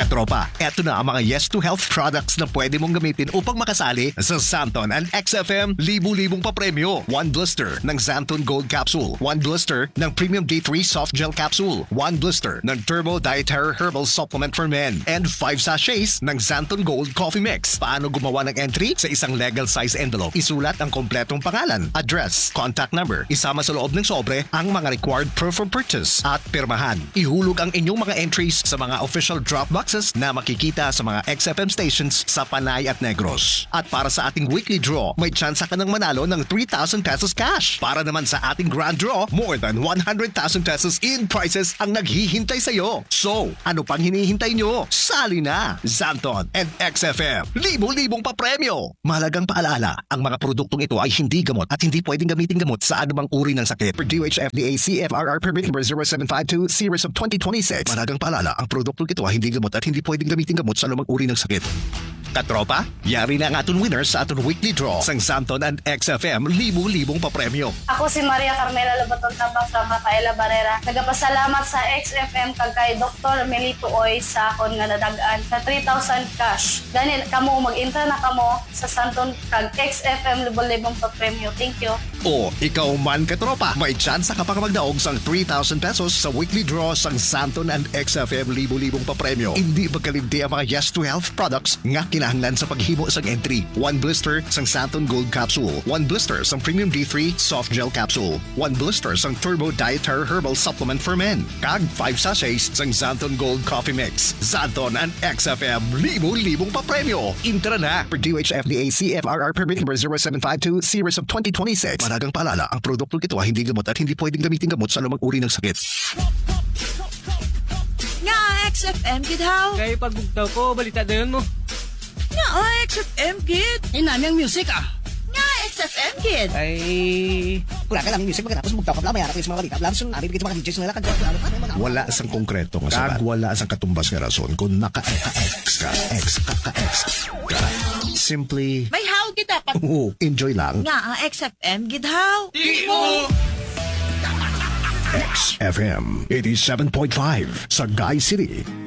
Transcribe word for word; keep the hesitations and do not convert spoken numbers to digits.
Katropa, eto na ang mga Yes to Health products na pwede mong gamitin upang makasali sa Xanton and X F M libu-libong papremyo. One blister ng Xanton Gold Capsule. One blister ng Premium D three Soft Gel Capsule. One blister ng Turbo Dietary Herbal Supplement for Men. And five sachets ng Xanton Gold Coffee Mix. Paano gumawa ng entry? Sa isang legal size envelope, isulat ang kompletong pangalan, address, contact number. Isama sa loob ng sobre ang mga required proof of purchase at pirmahan. Ihulog ang inyong mga entries sa mga official drop boxes na makikita sa mga X F M stations sa Panay at Negros. At para sa ating weekly draw, may tsansa ka ng manalo ng three thousand pesos cash. Para naman sa ating grand draw, more than one hundred thousand pesos in prizes ang naghihintay sa iyo. So, ano pang hinihintay nyo? Sali na! Xanton and X F M, libo-libong papremyo! Mahalagang paalala, ang mga produktong ito ay hindi gamot at hindi pwedeng gamitin gamot sa anumang uri ng sakit. Per D O H F D A C F R R permit number zero seven five two series of twenty twenty-six. Mahalagang paalala, ang produktong ito ay hindi gamot at hindi pwedeng gamitin gamot sa anumang uri ng sakit. Katropa, yari na ang aton winners sa aton weekly draw sa Xanton and X F M libu-libong papremyo. Ako si Maria Carmela Lobaton Tabang from Rafaela Barrera. Nagapasalamat sa X F M kag kay Doctor Melito Oy sa akon nga nadagaan na three thousand cash. Ganil kamo mag-enter na kamo sa Xanton kag X F M libu-libong papremyo. Thank you. O ikaw man katropa, may tsansa ka pa magdaog sang three thousand pesos sa weekly draw sang Xanton and X F M libu-libong papremyo. Hindi magkalimti ang mga Yes to Health products nga kinahanglan sa paghimo sang entry. One blister sang Xanton Gold Capsule. One blister sang Premium D three Soft Gel Capsule. One blister sang Turbo Dietary Herbal Supplement for Men. Kag five sachets sang Xanton Gold Coffee Mix. Xanton and X F M libu-libong papremyo. Intra na per D O H F D A C F R R permit number zero seven five two series of twenty twenty-six. Mahalagang paalala, ang produkto ito ay hindi gamot at hindi pwedeng gamitin gamot sa anumang uri ng sakit. Nga, X F M, kid how? Kaya pagbugtaw ko, balita na yun mo. Nga, X F M, kid. Eh, nami ang music ah. Nga, X F M, kid. Ay, wala ka lang yung music. Pagkatapos bugtaw ka pala, mayara ko yung mga balita. Wala sun, abi bigit mga D Js nila. Wala sang konkreto nga sabat. Kag wala sang katumbas nga rason kung naka-X ka, X ka, ka-X ka. Simply, May how kita pag... oh, enjoy lang. Nga, ang X F M, kid how? X F M eighty-seven point five sa Sagay City.